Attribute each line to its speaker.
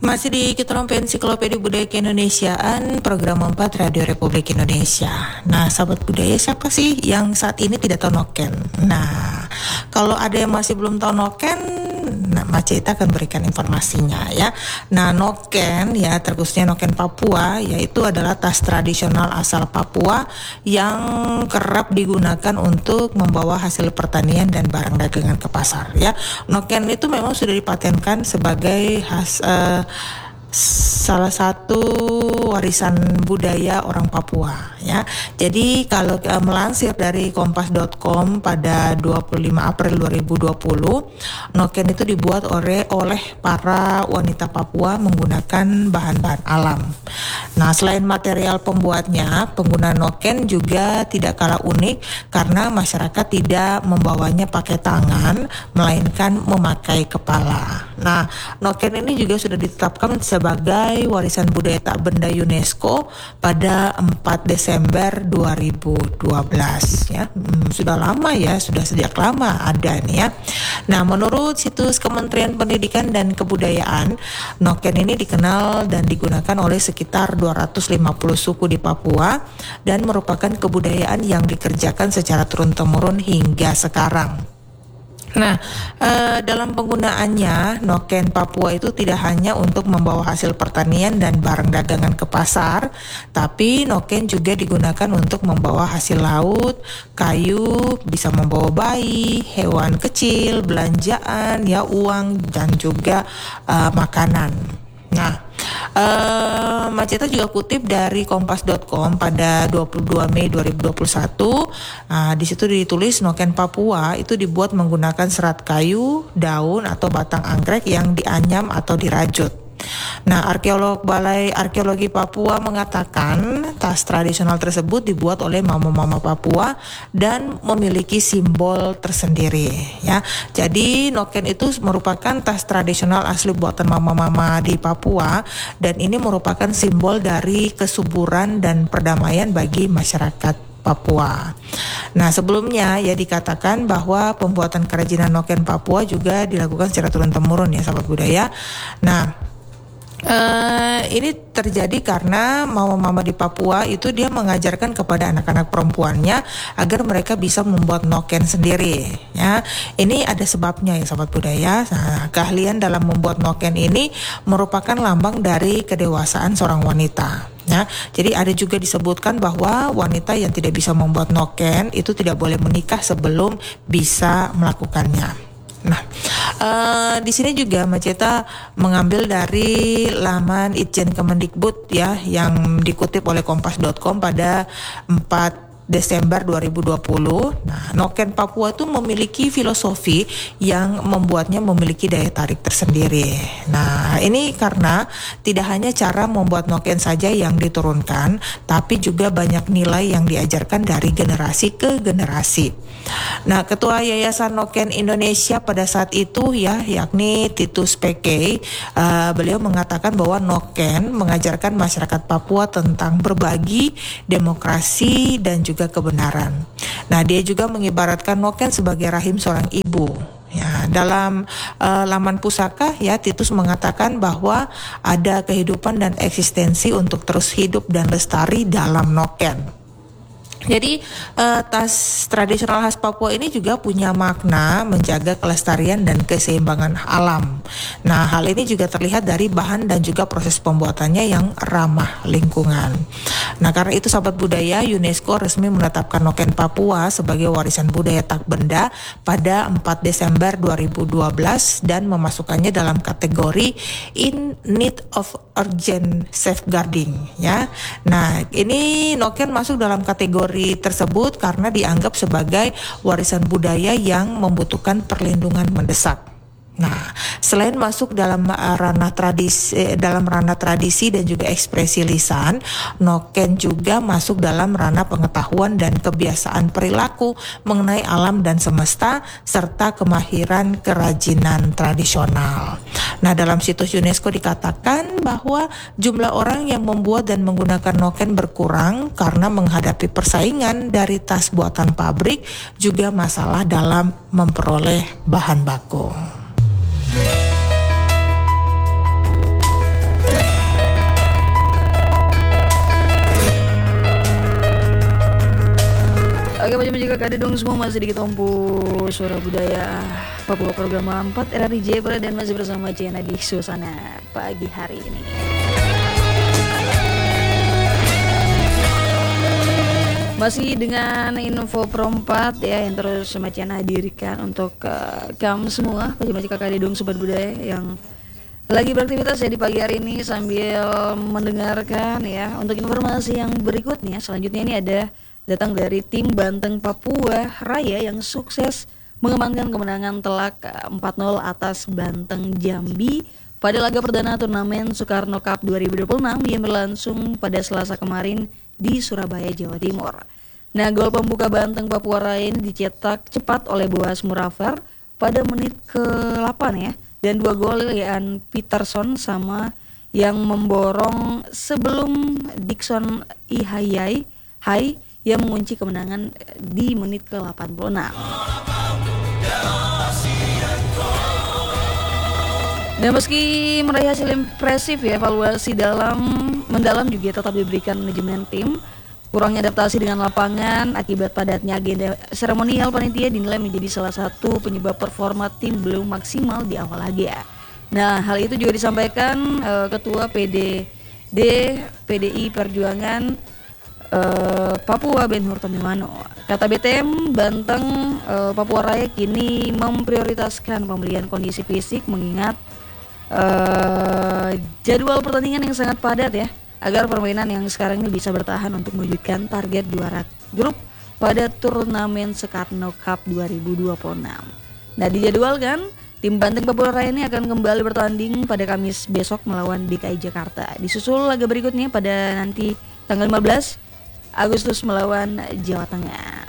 Speaker 1: Masih di Kita Ensiklopedia Budaya Keindonesiaan, program 4 Radio Republik Indonesia. Nah, sahabat budaya, siapa sih yang saat ini tidak tahu noken? Nah, kalau ada yang masih belum tahu noken, Maceta akan berikan informasinya ya. Nah, noken ya, terkhususnya noken Papua, yaitu adalah tas tradisional asal Papua yang kerap digunakan untuk membawa hasil pertanian dan barang dagangan ke pasar ya. Noken itu memang sudah dipatenkan sebagai salah satu warisan budaya orang Papua ya. Jadi kalau melansir dari kompas.com pada 25 April 2020, noken itu dibuat oleh para wanita Papua menggunakan bahan-bahan alam. Nah, selain material pembuatnya, penggunaan noken juga tidak kalah unik karena masyarakat tidak membawanya pakai tangan, melainkan memakai kepala. Nah, noken ini juga sudah ditetapkan sebagai warisan budaya tak benda UNESCO pada 4 Desember 2012 ya. Sudah lama ya, sudah sejak lama ada nih ya. Nah, menurut situs Kementerian Pendidikan dan Kebudayaan, noken ini dikenal dan digunakan oleh sekitar 250 suku di Papua dan merupakan kebudayaan yang dikerjakan secara turun-temurun hingga sekarang. Nah, dalam penggunaannya, noken Papua itu tidak hanya untuk membawa hasil pertanian dan barang dagangan ke pasar, tapi noken juga digunakan untuk membawa hasil laut, kayu, bisa membawa bayi, hewan kecil, belanjaan, ya uang, dan juga makanan. Nah, Maceta juga kutip dari kompas.com pada 22 Mei 2021. Di situ ditulis noken Papua itu dibuat menggunakan serat kayu, daun atau batang anggrek yang dianyam atau dirajut. Nah, arkeolog Balai Arkeologi Papua mengatakan tas tradisional tersebut dibuat oleh mama-mama Papua dan memiliki simbol tersendiri ya. Jadi noken itu merupakan tas tradisional asli buatan mama-mama di Papua dan ini merupakan simbol dari kesuburan dan perdamaian bagi masyarakat Papua. Nah, sebelumnya ya dikatakan bahwa pembuatan kerajinan noken Papua juga dilakukan secara turun-temurun ya sahabat budaya. Nah, ini terjadi karena mama-mama di Papua itu dia mengajarkan kepada anak-anak perempuannya agar mereka bisa membuat noken sendiri ya. Ini ada sebabnya ya sahabat budaya. Nah, keahlian dalam membuat noken ini merupakan lambang dari kedewasaan seorang wanita ya. Jadi ada juga disebutkan bahwa wanita yang tidak bisa membuat noken itu tidak boleh menikah sebelum bisa melakukannya. Nah, di sini juga Maceta mengambil dari laman Itjen Kemendikbud ya yang dikutip oleh kompas.com pada 4 Desember 2020. Nah, noken Papua itu memiliki filosofi yang membuatnya memiliki daya tarik tersendiri. Nah, ini karena tidak hanya cara membuat noken saja yang diturunkan, tapi juga banyak nilai yang diajarkan dari generasi ke generasi. Nah, Ketua Yayasan Noken Indonesia pada saat itu ya, yakni Titus PK, beliau mengatakan bahwa noken mengajarkan masyarakat Papua tentang berbagi, demokrasi, dan juga kebenaran. Nah, dia juga mengibaratkan noken sebagai rahim seorang ibu. Ya, dalam laman pusaka ya Titus mengatakan bahwa ada kehidupan dan eksistensi untuk terus hidup dan lestari dalam noken. Jadi tas tradisional khas Papua ini juga punya makna menjaga kelestarian dan keseimbangan alam. Nah, hal ini juga terlihat dari bahan dan juga proses pembuatannya yang ramah lingkungan. Nah, karena itu sahabat budaya, UNESCO resmi menetapkan noken Papua sebagai warisan budaya tak benda pada 4 Desember 2012 dan memasukkannya dalam kategori in need of urgent safeguarding ya. Nah, ini noken masuk dalam kategori tersebut karena dianggap sebagai warisan budaya yang membutuhkan perlindungan mendesak. Nah, selain masuk dalam ranah tradisi dan juga ekspresi lisan, noken juga masuk dalam ranah pengetahuan dan kebiasaan perilaku mengenai alam dan semesta serta kemahiran kerajinan tradisional. Nah, dalam situs UNESCO dikatakan bahwa jumlah orang yang membuat dan menggunakan noken berkurang karena menghadapi persaingan dari tas buatan pabrik, juga masalah dalam memperoleh bahan baku.
Speaker 2: kakak dong semua, masih di Ketompo Suara Budaya Papua program 4 RRI Jayapura, dan masih bersama Jena di suasana pagi hari ini. Masih dengan info perempat ya yang terus Macian hadirkan untuk kamu semua pagi-pagi kakak dong sobat budaya yang lagi beraktivitas ya di pagi hari ini sambil mendengarkan ya. Untuk informasi yang berikutnya selanjutnya ini ada datang dari tim Banteng Papua Raya yang sukses mengamankan kemenangan telak 4-0 atas Banteng Jambi pada laga perdana turnamen Soekarno Cup 2026 yang berlangsung pada Selasa kemarin di Surabaya, Jawa Timur. Nah, gol pembuka Banteng Papua Raya ini dicetak cepat oleh Boas Murafer pada menit ke-8 ya. Dan 2 gol Ian Peterson sama yang memborong sebelum Dickson Ihayai yang mengunci kemenangan di menit ke-86. Dan meski meraih hasil impresif ya, evaluasi mendalam juga tetap diberikan manajemen tim. Kurangnya adaptasi dengan lapangan akibat padatnya agenda seremonial panitia dinilai menjadi salah satu penyebab performa tim belum maksimal di awal laga. Nah, hal itu juga disampaikan Ketua PDI Perjuangan Papua Ben-Hur Tomimano. Kata BTM, Banteng Papua Raya kini memprioritaskan pemulihan kondisi fisik mengingat jadwal pertandingan yang sangat padat ya, agar permainan yang sekarang ini bisa bertahan untuk mewujudkan target juara grup pada turnamen Soekarno Cup 2026. Nah, dijadwalkan tim Banteng Papua Raya ini akan kembali bertanding pada Kamis besok melawan DKI Jakarta. Disusul laga berikutnya pada nanti tanggal 15 Agustus melawan Jawa Tengah.